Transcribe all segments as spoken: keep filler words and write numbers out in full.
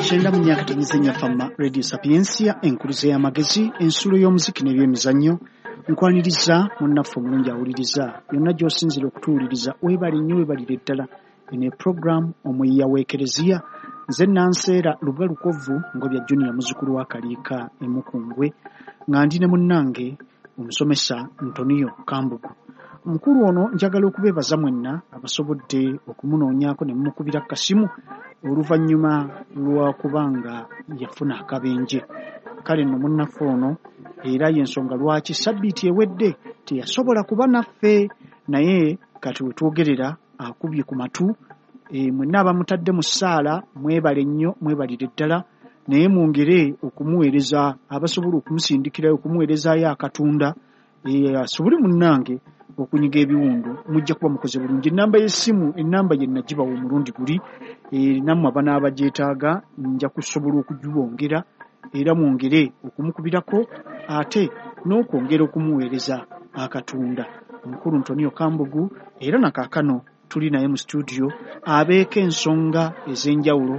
Kyenda mu myaka tanyizenya fama Radio Sapiensia enkuluze y'amagezi ensulo y'omuziki n'ebyemizannyo nkwaniriza munnaffe omulungi awuliriza yonna gy'osinzira okutuwuliriza webali nnyo webalire ddala ene program omuyiya w'ekereziya nze Nanseera Lubwa Lukovu ngobya Junior muzukulu wa Kaliika emukungwe nga ndi ne munnange omusomesa Antonio Kambugu. Mukulu ono njagala okubeebaza mwenna abasobodde okumunoonyaako ne mumukubira kasimu oluvannyuma lwa kubanga yafuna akabenje. Kale nno munnaffe ono era y'ensonga lwaki sabbiiti ewedde teyasobola kuba naffe naye kati we twogerera akubye ku matu e, mwenna abamutadde mu ssaala mwebale nnyo mwebalire ddala naye mwongere okumuweereza abasobola okumusindikirayo okumuweerezaayo akatunda e, asobole munnange okunyiga ebiwundu mujja kuba mukoze bulungi. Ennamba y'essimu ennamba ye nagibawa omulundi guli e, nammwe abanaaba gyetaaga nja kusobola okugibongera era mwongere okumukubirako ate n'okwongera okumuweereza akatunda. Omukulu Antonio Kambugu era nakaakano tuli naye mu studio abeeko ensonga ez'enjawulo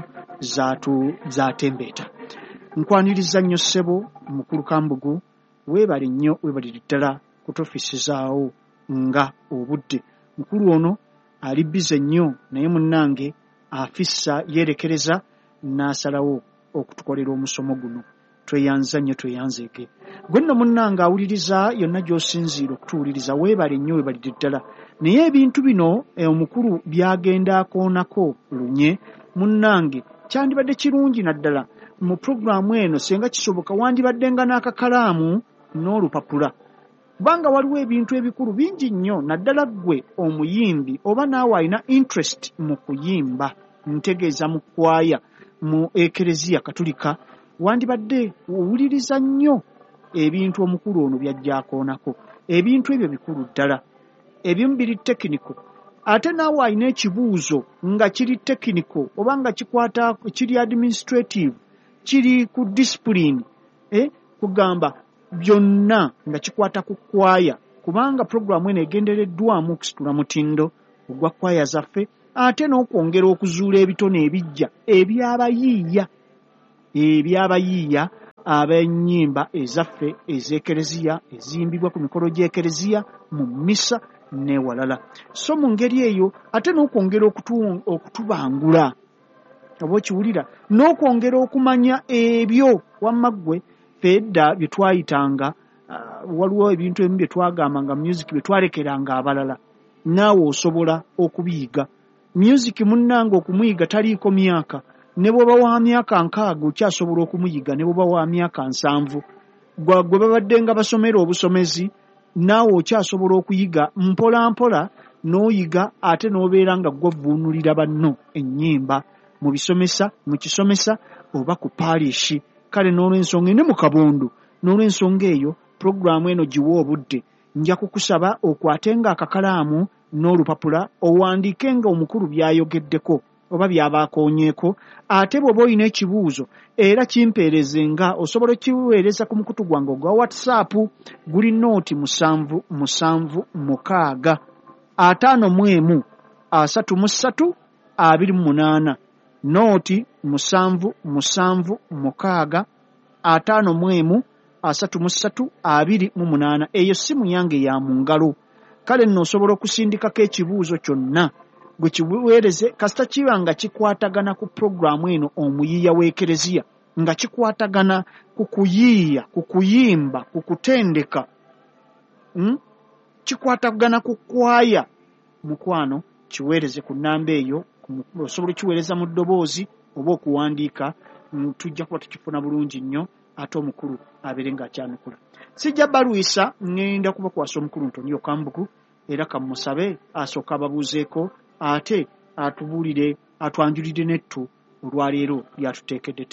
zaatu zaatembeeta. Nkwaniriza nnyo ssebo Mukulu Kambugu weebale nnyo weebalire ddala kutofisizaawo nga obudde. Mukulu ono ali bize nnyo naye munnange afissa yeerekereza n'asalawo okutukolera omusomo guno. Tweyanza nnyo tweyanzeege. Gwe nno munnange awuliriza yonna gy'osinziira okutuwuliriza weebale nnyo weebalire ddala naye ebintu bino e, omukulu byagenda akoonako lunye munnange kyandibadde kirungi naddala mu puroguramu eno senga kisoboka wandibaddenga n'akakalaamu n'olupapula kubanga waliwo ebintu ebikulu bingi nnyo naddala ggwe omuyimbi oba naawe alina interest mu kuyimba ntegeeza mu kwaya mu ekereziya katulika wandibadde owuliriza nnyo ebintu omukulu ono byajjaakoonako. Ebintu ebyo bikulu ddala ebimu biri tekiniko ate naawe alina ekibuuzo nga kiri tekiniko oba nga kikwata kiri administrative kiri ku discipline eh, kugamba byonna nga kikwata ku kwaya kubanga programu eno egendereddwamu okusitula mutindo ogwa kwaya zaffe ate n'okwongera okuzuula ebitone ebijja ebyabayiiya ebyabayiiya ab'ennyimba ezaffe ez'ekereziya eziyimbibwa ku mikolo gy'ekereziya mu mmisa n'ewalala. So mu ngeri eyo ate n'okwongera okutu, okutubangula oba okiwulira n'okwongera okumanya ebyo wamma ggwe fedda bye twayitanga uh, waliwo ebintu ebimu bye twagamba nga music bye twalekeranga abalala naawe osobola okubiyiga. Music munnange okumuyiga taliiko myaka ne bw'oba wa myaka nkaaga okyasobola okumuyiga ne bw'oba wa myaka nsanvu gwe babadde nga basomera obusomezi naawe okyasobola okuyiga mpola mpola n'oyiga ate n'obeera nga gw'ovvuunulira banno ennyimba mu bisomesa mu kisomesa oba ku paalishi. Kale n'olw'ensonga ne mu kabondo n'olw'ensonga eyo puroguramu eno giwa obudde nja kukusaba okwatenga akakalaamu n'olupapula owandiikenga omukulu by'ayogeddeko oba by'abaakoonyeeko ate bw'oba olina ekibuuzo era kimpeerezenga osobola okiweereza ku mukutu gwange ogwa WhatsApp guli nooti musanvu musanvu mukaaga ataano mu emu asatu mu ssatu abiri mu munaana nooti musanvu musanvu mukaaga ataano mu emu asatu mu ssatu abiri mu munaana. Eyo simu yange ya mu ngalo. Kale nno osobola okusindikako ekibuuzo kyonna gwe kiweereze kasita kiba nga kikwatagana ku puroguramu eno omuyiiya w'ekereziya nga kikwatagana ku kuyiiya ku kuyimba ku kutendeka hmm? kikwatagana ku kwaya mukwano kiweereze ku nnamba eyo osobola kiweereza mu ddoboozi oba okuwandiika tujja kuba tukifuna bulungi nnyo ate omukulu abeere ng'akyanukula. Sijja balwisa ngenda kuba kwasa omukulu Antonio Kambugu era kamusabe asooka ababuuzeeko ate atubuulire atwanjulire nettu olwaleero lyatuteekedde